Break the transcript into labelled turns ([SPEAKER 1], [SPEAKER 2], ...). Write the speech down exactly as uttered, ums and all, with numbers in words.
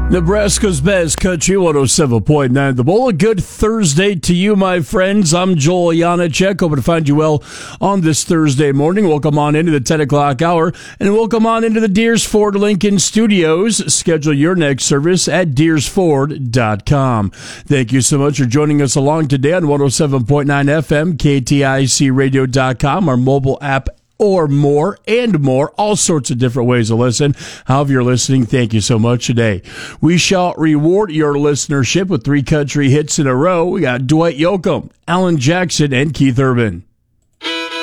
[SPEAKER 1] Nebraska's best country, one oh seven point nine The Bull. A good Thursday to you, my friends. I'm Joel Janacek. Hoping to find you well on this Thursday morning. Welcome on into the ten o'clock hour, and welcome on into the Deers Ford Lincoln Studios. Schedule your next service at deers ford dot com. Thank you so much for joining us along today on one oh seven point nine F M, K T I C radio dot com, our mobile app, or more and more, all sorts of different ways to listen. However you're listening, thank you so much today. We shall reward your listenership with three country hits in a row. We got Dwight Yoakam, Alan Jackson, and Keith Urban.